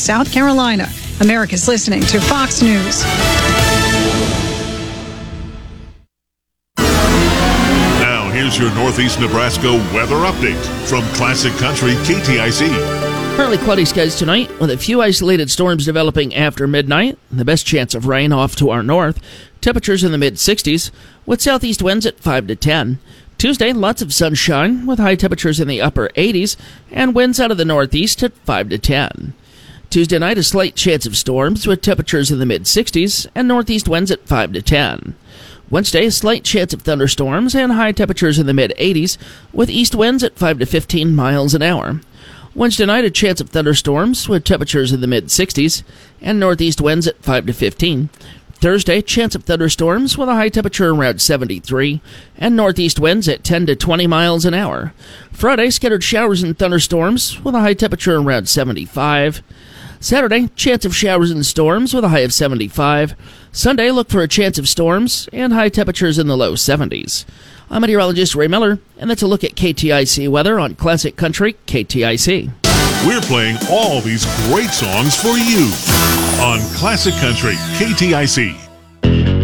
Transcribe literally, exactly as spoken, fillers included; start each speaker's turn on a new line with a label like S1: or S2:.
S1: South Carolina. America's listening to Fox News.
S2: Now, here's your Northeast Nebraska weather update from Classic Country K T I C.
S3: Partly cloudy skies tonight, with a few isolated storms developing after midnight. The best chance of rain off to our north. Temperatures in the mid-sixties, with southeast winds at five to ten. Tuesday, lots of sunshine, with high temperatures in the upper eighties, and winds out of the northeast at five to ten. Tuesday night, a slight chance of storms, with temperatures in the mid-sixties, and northeast winds at five to ten. Wednesday, a slight chance of thunderstorms, and high temperatures in the mid-eighties, with east winds at five to fifteen miles an hour. Wednesday night, a chance of thunderstorms with temperatures in the mid-sixties and northeast winds at five to fifteen. Thursday, chance of thunderstorms with a high temperature around seventy-three and northeast winds at ten to twenty miles an hour. Friday, scattered showers and thunderstorms with a high temperature around seventy-five. Saturday, chance of showers and storms with a high of seventy-five. Sunday, look for a chance of storms and high temperatures in the low seventies. I'm meteorologist Ray Miller, and that's a look at K T I C weather on Classic Country K T I C.
S2: We're playing all these great songs for you on Classic Country K T I C.